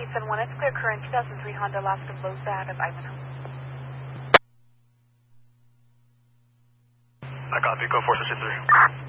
871, it's clear current 2003 Honda Alaska flows out of Ivanhoe. I copy, go 463.